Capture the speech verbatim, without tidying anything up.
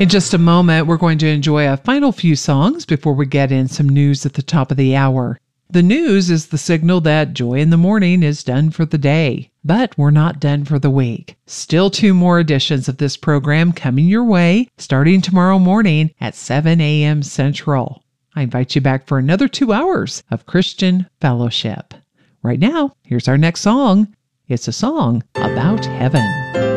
In just a moment, we're going to enjoy a final few songs before we get in some news at the top of the hour. The news is the signal that Joy in the Morning is done for the day, but we're not done for the week. Still two more editions of this program coming your way, starting tomorrow morning at seven a.m. Central. I invite you back for another two hours of Christian fellowship. Right now, here's our next song. It's a song about heaven.